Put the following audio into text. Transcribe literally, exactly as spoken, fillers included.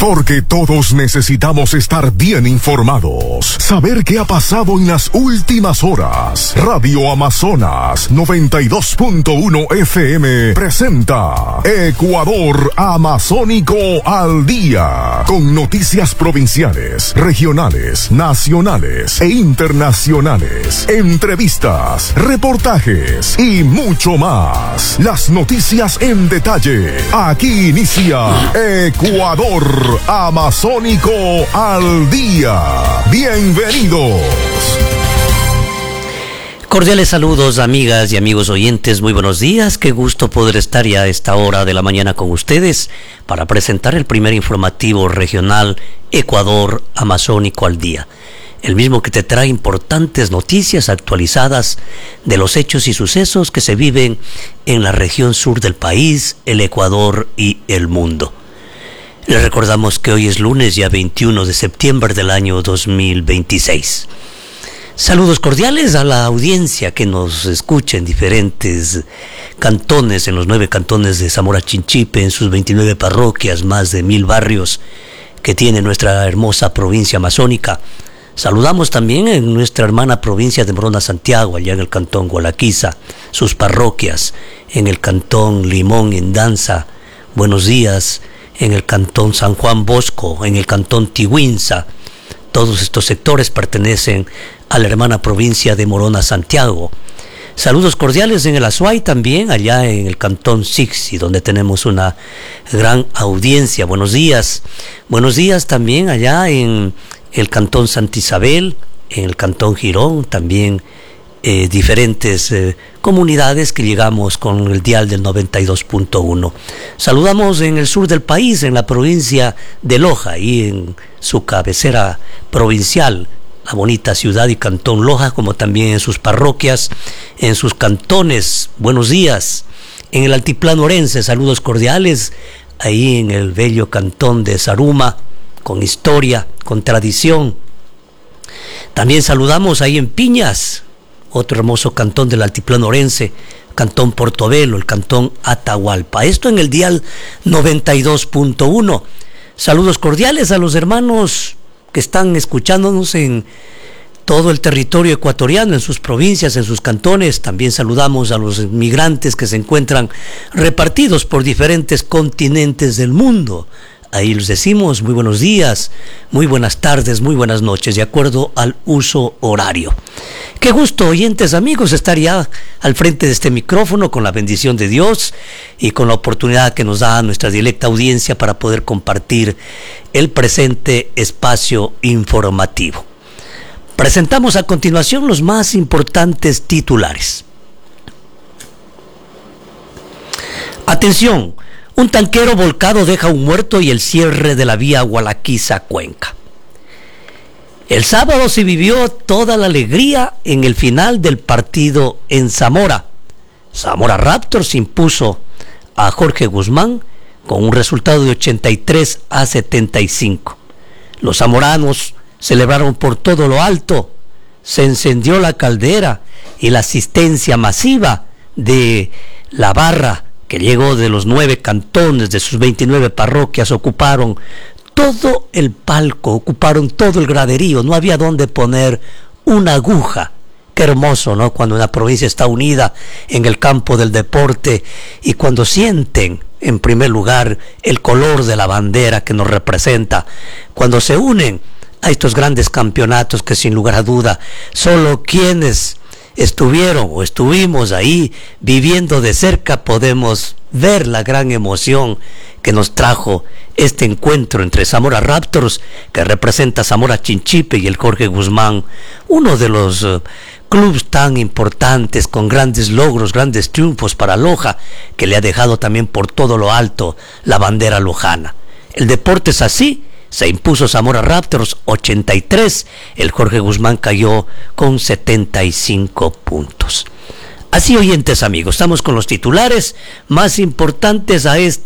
Porque todos necesitamos estar bien informados. Saber qué ha pasado en las últimas horas. Radio Amazonas noventa y dos punto uno F M presenta Ecuador Amazónico al Día. Con noticias provinciales, regionales, nacionales e internacionales. Entrevistas, reportajes y mucho más. Las noticias en detalle. Aquí inicia Ecuador Amazónico al Día. Bienvenidos. Cordiales saludos, amigas y amigos oyentes, muy buenos días, qué gusto poder estar ya a esta hora de la mañana con ustedes para presentar el primer informativo regional Ecuador Amazónico al Día, el mismo que te trae importantes noticias actualizadas de los hechos y sucesos que se viven en la región sur del país, el Ecuador y el mundo. Les recordamos que hoy es lunes, ya veintiuno de septiembre del año dos mil veintiséis. Saludos cordiales a la audiencia que nos escucha en diferentes cantones, en los nueve cantones de Zamora Chinchipe, en sus veintinueve parroquias, más de mil barrios que tiene nuestra hermosa provincia amazónica. Saludamos también en nuestra hermana provincia de Morona Santiago, allá en el cantón Gualaquiza, sus parroquias, en el cantón Limón, en Danza, buenos días, en el cantón San Juan Bosco, en el cantón Tihuinza. Todos estos sectores pertenecen a la hermana provincia de Morona Santiago. Saludos cordiales en el Azuay también, allá en el cantón Sixi, donde tenemos una gran audiencia. Buenos días. Buenos días también allá en el cantón Santa Isabel, en el cantón Girón, también eh, diferentes eh, comunidades que llegamos con el dial del noventa y dos punto uno. Saludamos en el sur del país, en la provincia de Loja, y en su cabecera provincial, la bonita ciudad y cantón Loja, como también en sus parroquias, en sus cantones. Buenos días. En el altiplano orense, saludos cordiales, ahí en el bello cantón de Zaruma, con historia, con tradición. También saludamos ahí en Piñas, otro hermoso cantón del altiplano orense, cantón Portobelo, el cantón Atahualpa. Esto en el dial noventa y dos punto uno. Saludos cordiales a los hermanos que están escuchándonos en todo el territorio ecuatoriano, en sus provincias, en sus cantones. También saludamos a los migrantes que se encuentran repartidos por diferentes continentes del mundo. Ahí les decimos muy buenos días, muy buenas tardes, muy buenas noches, de acuerdo al uso horario. Qué gusto, oyentes amigos, estar ya al frente de este micrófono con la bendición de Dios y con la oportunidad que nos da nuestra directa audiencia para poder compartir el presente espacio informativo. Presentamos a continuación los más importantes titulares. Atención. Un tanquero volcado deja un muerto y el cierre de la vía Gualaquiza-Cuenca. El sábado se vivió toda la alegría en el final del partido en Zamora. Zamora Raptors impuso a Jorge Guzmán con un resultado de ochenta y tres a setenta y cinco. Los zamoranos celebraron por todo lo alto. Se encendió la caldera y la asistencia masiva de la barra que llegó de los nueve cantones, de sus veintinueve parroquias, ocuparon todo el palco, ocuparon todo el graderío, no había dónde poner una aguja. Qué hermoso, ¿no? Cuando una provincia está unida en el campo del deporte y cuando sienten, en primer lugar, el color de la bandera que nos representa, cuando se unen a estos grandes campeonatos que sin lugar a duda, solo quienes estuvieron o estuvimos ahí viviendo de cerca podemos ver la gran emoción que nos trajo este encuentro entre Zamora Raptors, que representa Zamora Chinchipe, y el Jorge Guzmán, uno de los uh, clubes tan importantes, con grandes logros, grandes triunfos para Loja, que le ha dejado también por todo lo alto la bandera lojana. El deporte es así. Se impuso Zamora Raptors ochenta y tres, el Jorge Guzmán cayó con setenta y cinco puntos. Así, oyentes amigos, estamos con los titulares más importantes a esta